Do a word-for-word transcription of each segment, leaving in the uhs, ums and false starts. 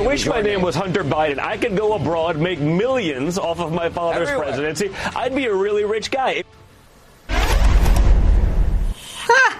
wish my name was Hunter Biden. I could go abroad, make millions off of my father's Everywhere. presidency. I'd be a really rich guy. Ha!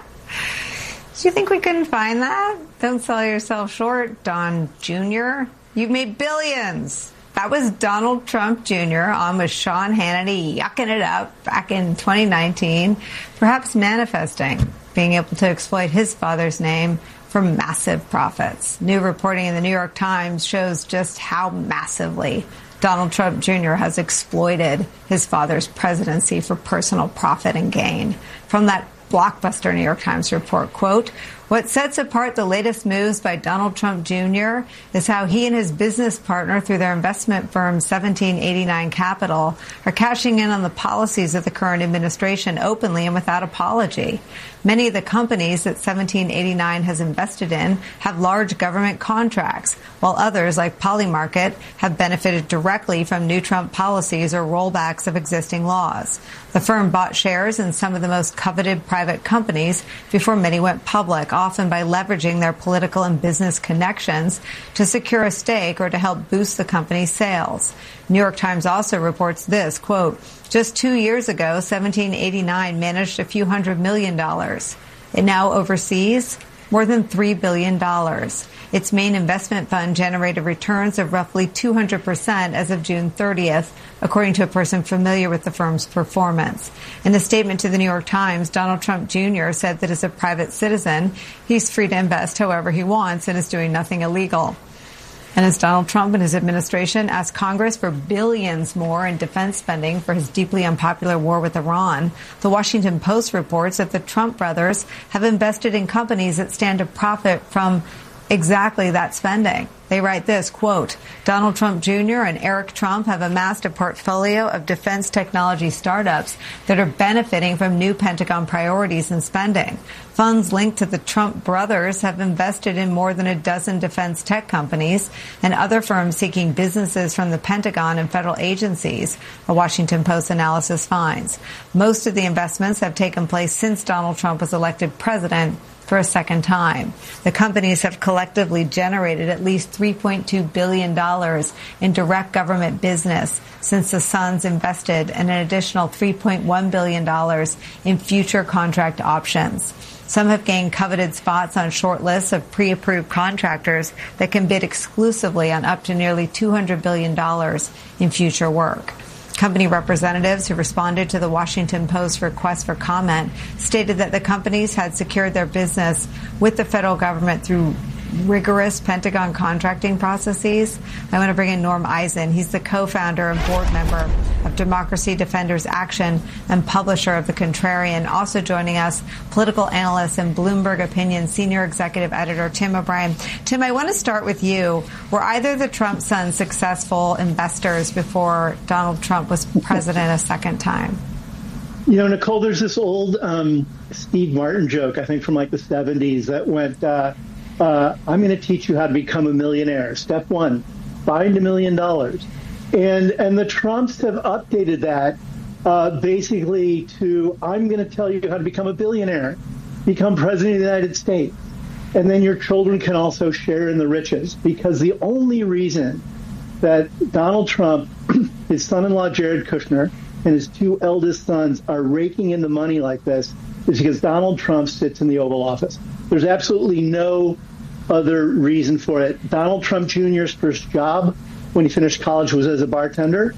Do you think we couldn't find that? Don't sell yourself short, Don Junior You've made billions. That was Donald Trump Junior on with Sean Hannity, yucking it up back in twenty nineteen, perhaps manifesting being able to exploit his father's name for massive profits. New reporting in the New York Times shows just how massively Donald Trump Junior has exploited his father's presidency for personal profit and gain. From that blockbuster New York Times report, quote, what sets apart the latest moves by Donald Trump Junior is how he and his business partner, through their investment firm seventeen eighty-nine Capital, are cashing in on the policies of the current administration openly and without apology. Many of the companies that seventeen eighty-nine has invested in have large government contracts, while others, like Polymarket, have benefited directly from new Trump policies or rollbacks of existing laws. The firm bought shares in some of the most coveted private companies before many went public, often by leveraging their political and business connections to secure a stake or to help boost the company's sales. New York Times also reports this, quote, just two years ago, seventeen eighty-nine managed a few hundred million dollars. It now oversees more than three billion dollars. Its main investment fund generated returns of roughly two hundred percent as of June thirtieth, according to a person familiar with the firm's performance. In a statement to the New York Times, Donald Trump Junior said that as a private citizen, he's free to invest however he wants and is doing nothing illegal. And as Donald Trump and his administration asked Congress for billions more in defense spending for his deeply unpopular war with Iran, the Washington Post reports that the Trump brothers have invested in companies that stand to profit from exactly that spending. They write this, quote, Donald Trump Junior and Eric Trump have amassed a portfolio of defense technology startups that are benefiting from new Pentagon priorities and spending. Funds linked to the Trump brothers have invested in more than a dozen defense tech companies and other firms seeking businesses from the Pentagon and federal agencies, a Washington Post analysis finds. Most of the investments have taken place since Donald Trump was elected president for a second time. The companies have collectively generated at least three point two billion dollars in direct government business since the sons invested in an additional three point one billion dollars in future contract options. Some have gained coveted spots on short lists of pre-approved contractors that can bid exclusively on up to nearly two hundred billion dollars in future work. Company representatives who responded to the Washington Post request for comment stated that the companies had secured their business with the federal government through rigorous Pentagon contracting processes. I want to bring in Norm Eisen. He's the co-founder and board member of Democracy Defenders Action and publisher of The Contrarian. Also joining us, political analyst and Bloomberg Opinion senior executive editor Tim O'Brien. Tim, I want to start with you. Were either the Trump sons successful investors before Donald Trump was president a second time? You know, Nicole, there's this old um, Steve Martin joke, I think from like the seventies, that went, uh, uh, I'm going to teach you how to become a millionaire. Step one, find a million dollars. And and the Trumps have updated that uh, basically to, I'm going to tell you how to become a billionaire, become president of the United States. And then your children can also share in the riches, because the only reason that Donald Trump, his son-in-law Jared Kushner, and his two eldest sons are raking in the money like this is because Donald Trump sits in the Oval Office. There's absolutely no other reason for it. Donald Trump Junior's first job when he finished college was as a bartender,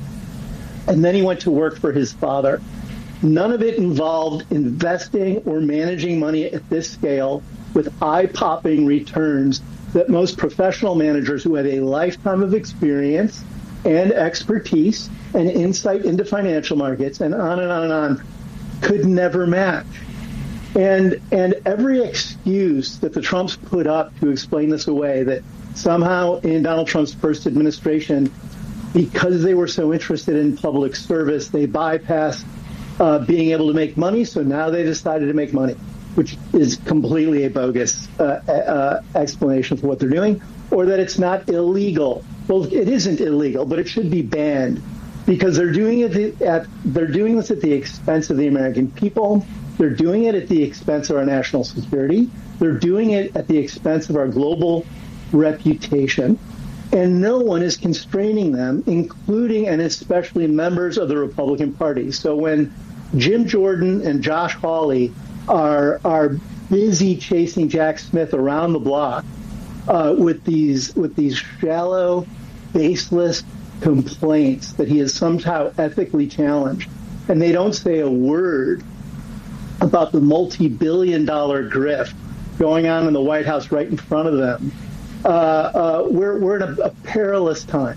and then he went to work for his father. None of it involved investing or managing money at this scale with eye-popping returns that most professional managers who have a lifetime of experience and expertise and insight into financial markets and on and on and on could never match. And and every excuse that the Trumps put up to explain this away, that somehow in Donald Trump's first administration, because they were so interested in public service, they bypassed uh, being able to make money, so now they decided to make money, which is completely a bogus uh, uh, explanation for what they're doing, or that it's not illegal. Well, it isn't illegal, but it should be banned, because they're doing it at they're doing this at the expense of the American people. They're doing it at the expense of our national security. They're doing it at the expense of our global reputation. And no one is constraining them, including and especially members of the Republican Party. So when Jim Jordan and Josh Hawley are are busy chasing Jack Smith around the block uh, with these with these shallow, baseless complaints that he is somehow ethically challenged, and they don't say a word about the multi-billion dollar grift going on in the White House right in front of them, uh, uh, we're, we're in a, a perilous time.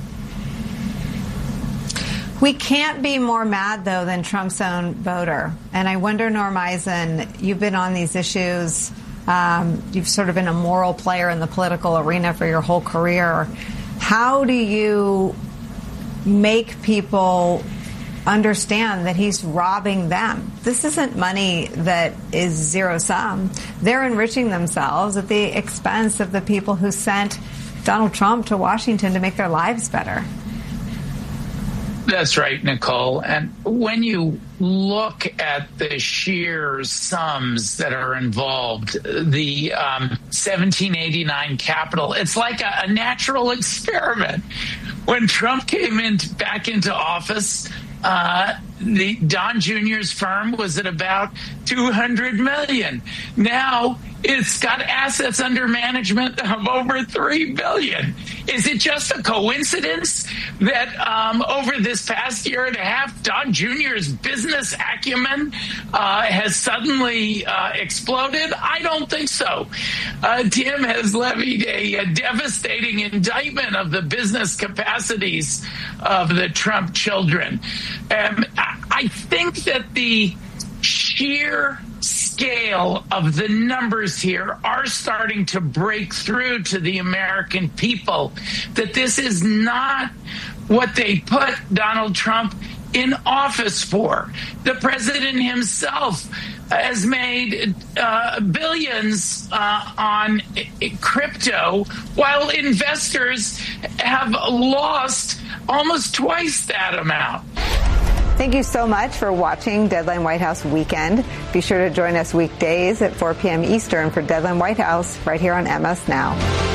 We can't be more mad, though, than Trump's own voter. And I wonder, Norm Eisen, you've been on these issues. Um, you've sort of been a moral player in the political arena for your whole career. How do you make people understand that he's robbing them? This isn't money that is zero sum. They're enriching themselves at the expense of the people who sent Donald Trump to Washington to make their lives better. That's right, Nicole. And when you look at the sheer sums that are involved, the um, seventeen eighty-nine Capitol, it's like a, a natural experiment. When Trump came in back into office, uh, the Don Junior's firm was at about two hundred million dollars. Now it's got assets under management of over three billion dollars. Is it just a coincidence that um, over this past year and a half, Don Junior's business acumen uh, has suddenly uh, exploded? I don't think so. Uh, Tim has levied a, a devastating indictment of the business capacities of the Trump children. Um, I think that the sheer scale of the numbers here are starting to break through to the American people, that this is not what they put Donald Trump in office for. The president himself has made uh, billions uh, on crypto, while investors have lost almost twice that amount. Thank you so much for watching Deadline White House Weekend. Be sure to join us weekdays at four p.m. Eastern for Deadline White House right here on M S Now.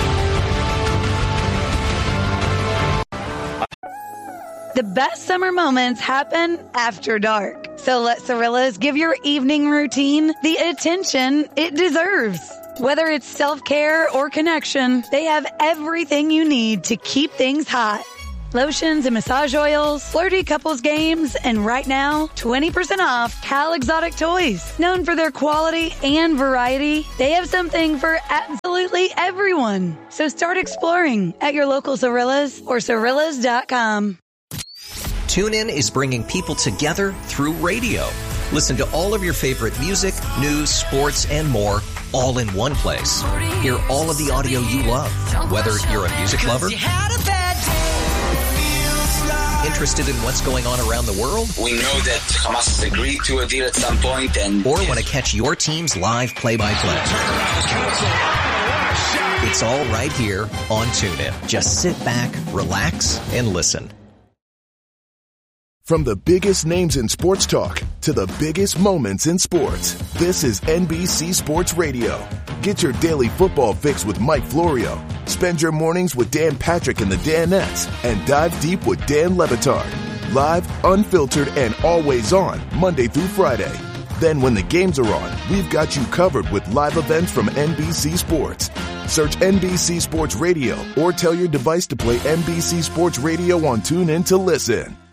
The best summer moments happen after dark. So let Cirillas give your evening routine the attention it deserves. Whether it's self-care or connection, they have everything you need to keep things hot. Lotions and massage oils, flirty couples games, and right now, twenty percent off Cal Exotic Toys. Known for their quality and variety, they have something for absolutely everyone. So start exploring at your local Cirillas or Cirillas dot com. TuneIn is bringing people together through radio. Listen to all of your favorite music, news, sports, and more all in one place. Hear all of the audio you love, whether you're a music lover, interested in what's going on around the world? We know that Hamas has agreed to a deal at some point, and or want to catch your team's live play-by-play. It's all right here on TuneIn. Just sit back, relax, and listen. From the biggest names in sports talk to the biggest moments in sports, this is N B C Sports Radio. Get your daily football fix with Mike Florio. Spend your mornings with Dan Patrick and the Danettes, and dive deep with Dan Le Batard. Live, unfiltered, and always on, Monday through Friday. Then when the games are on, we've got you covered with live events from N B C Sports. Search N B C Sports Radio or tell your device to play N B C Sports Radio on TuneIn to listen.